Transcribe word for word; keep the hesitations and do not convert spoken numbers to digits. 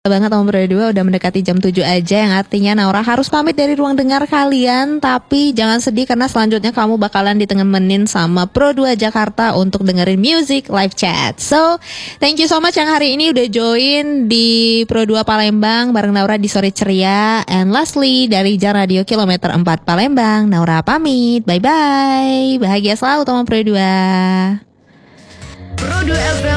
banget sama Pro dua udah mendekati jam tujuh aja, yang artinya Naura harus pamit dari ruang dengar kalian. Tapi jangan sedih karena selanjutnya kamu bakalan ditemenin sama Pro dua Jakarta untuk dengerin music live chat. So, thank you so much yang hari ini udah join di Pro dua Palembang bareng Naura di Sore Ceria. And lastly dari Jar Radio Kilometer empat Palembang, Naura pamit. Bye-bye. Bahagia selalu sama Pro dua. Pro dua F M